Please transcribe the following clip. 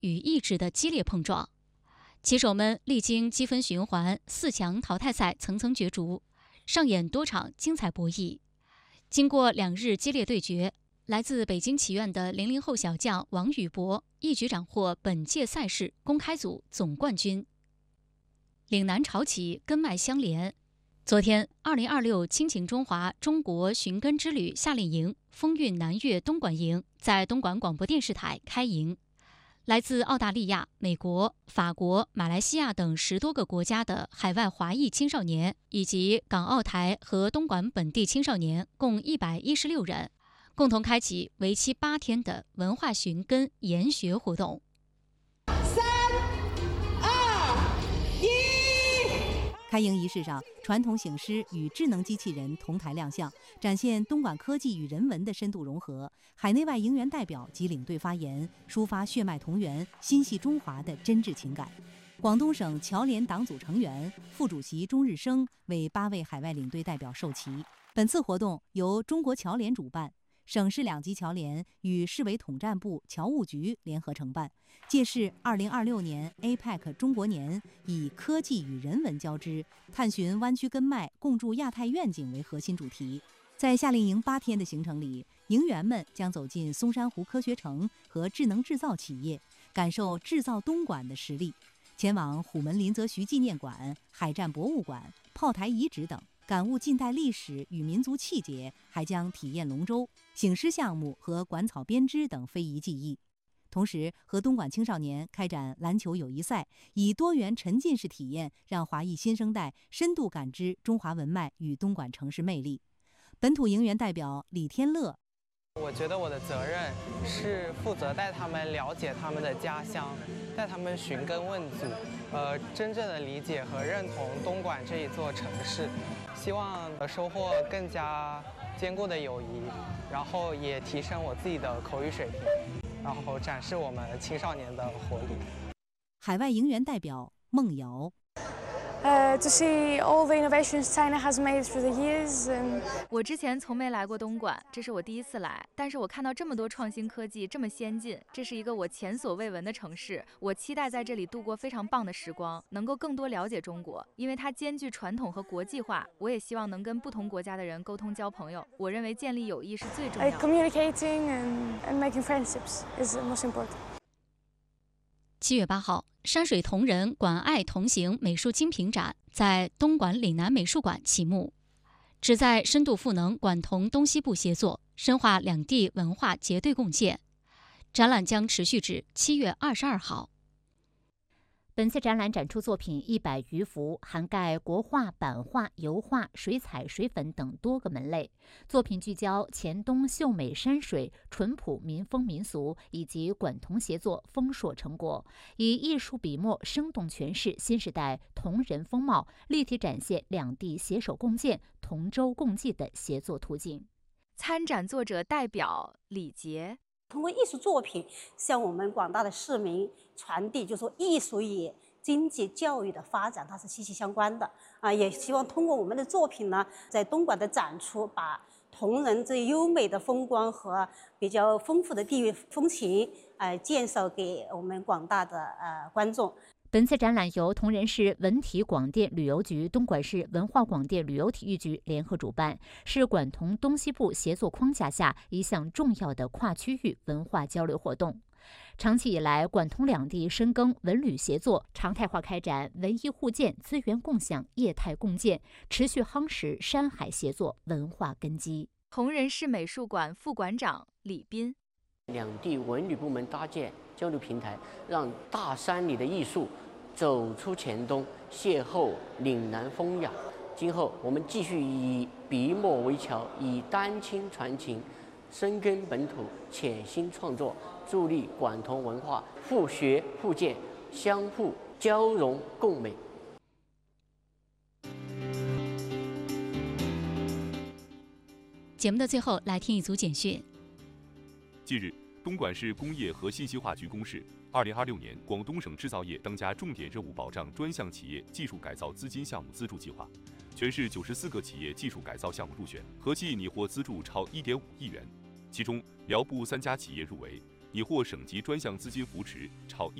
与意志的激烈碰撞。棋手们历经积分循环、4强淘汰赛层层角逐，上演多场精彩博弈。经过2日激烈对决，来自北京棋院的00后小将王宇博一举斩获本届赛事公开组总冠军。岭南潮起，根脉相连。昨天，2026亲情中华中国寻根之旅夏令营风韵南粤东莞营在东莞广播电视台开营。来自澳大利亚、美国、法国、马来西亚等10多个国家的海外华裔青少年，以及港澳台和东莞本地青少年共116人，共同开启为期8天的文化寻根研学活动。 开营仪式上，传统醒狮与智能机器人同台亮相，展现东莞科技与人文的深度融合。海内外营员代表及领队发言，抒发血脉同源、心系中华的真挚情感。广东省侨联党组成员、副主席钟日升为8位海外领队代表授旗。本次活动由中国侨联主办，省市2级侨联与市委统战部侨务局联合承办，届市2026年 APEC 中国年以科技与人文交织，探寻湾区根脉，共筑亚太愿景为核心主题。在夏令营8天的行程里，营员们将走进松山湖科学城和智能制造企业，感受制造东莞的实力。前往虎门林则徐纪念馆、海战博物馆、炮台遗址等，感悟近代历史与民族气节，还将体验龙舟、醒狮项目和管草编织等非遗技艺。同时，和东莞青少年开展篮球友谊赛，以多元沉浸式体验，让华裔新生代深度感知中华文脉与东莞城市魅力。本土营员代表李天乐， 我觉得我的责任是负责带他们了解他们的家乡，带他们寻根问祖，真正的理解和认同东莞这一座城市，希望收获更加坚固的友谊，然后也提升我自己的口语水平，然后展示我们青少年的活力。 海外营员代表孟瑶。 To see all the innovations China has made through the years. 我之前从没来过东莞，这是我第一次来。但是我看到这么多创新科技，这么先进，这是一个我前所未闻的城市。我期待在这里度过非常棒的时光，能够更多了解中国，因为它兼具传统和国际化。我也希望能跟不同国家的人沟通交朋友。我认为建立友谊是最重要的。 Communicating and making friendships is the most important. 7月8号，山水同人莞爱同行美术精品展在东莞岭南美术馆启幕，旨在深度赋能莞同东西部协作，深化两地文化结对共建。展览将持续至7月22号。 本次展览展出作品100余幅，涵盖国画、版画、油画、水彩、水粉等多个门类。作品聚焦黔东秀美山水、淳朴民风民俗以及莞同协作丰硕成果，以艺术笔墨生动诠释新时代同人风貌，立体展现两地携手共建、同舟共济的协作途径。 参展作者代表李杰。 通过艺术作品向我们广大的市民传递，就是说艺术与经济教育的发展它是息息相关的啊！也希望通过我们的作品呢，在东莞的展出，把铜仁这优美的风光和比较丰富的地域风情，介绍给我们广大的观众。 本次展览由铜仁市文体广电旅游局、东莞市文化广电旅游体育局联合主办，是莞同东西部协作框架下一项重要的跨区域文化交流活动。长期以来，莞同两地深耕文旅协作，常态化开展文艺互鉴、资源共享、业态共建，持续夯实山海协作文化根基。 铜仁市美术馆副馆长李斌， 两地文旅部门搭建交流平台，让大山里的艺术走出黔东，邂逅岭南风雅。今后我们继续以笔墨为桥，以丹青传情，深耕本土，潜心创作，助力莞同文化互学互鉴，相互交融共美。 节目的最后，来听一组简讯。 近日，东莞市工业和信息化局公示，2026年广东省制造业当家重点任务保障专项企业技术改造资金项目资助计划，全市94个企业技术改造项目入选，合计拟获资助超1.5亿元。其中，辽部3家企业入围， 已获省级专项资金扶持超